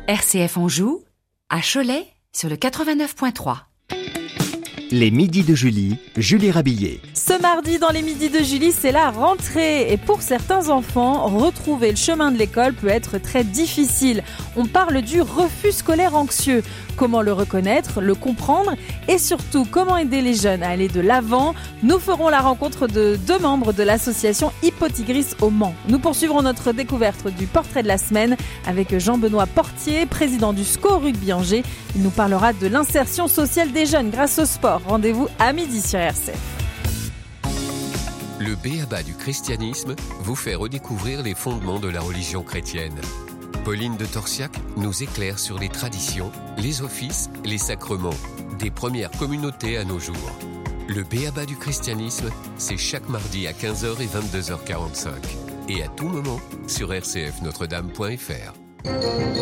RCF Anjou, à Cholet, sur le 89.3. Les midis de Julie, Julie Rabillet. Ce mardi, dans les midis de Julie, c'est la rentrée. Et pour certains enfants, retrouver le chemin de l'école peut être très difficile. On parle du refus scolaire anxieux. Comment le reconnaître, le comprendre et surtout comment aider les jeunes à aller de l'avant. Nous ferons la rencontre de 2 membres de l'association Hippotigris au Mans. Nous poursuivrons notre découverte du portrait de la semaine avec Jean-Benoît Portier, président du SCO Rugby Angers. Il nous parlera de l'insertion sociale des jeunes grâce au sport. Rendez-vous à midi sur RCF. Le b.a.-ba du christianisme vous fait redécouvrir les fondements de la religion chrétienne. Pauline de Torsiac nous éclaire sur les traditions, les offices, les sacrements des premières communautés à nos jours. Le b.a.-ba du christianisme, c'est chaque mardi à 15h et 22h45 et à tout moment sur rcfnotredame.fr.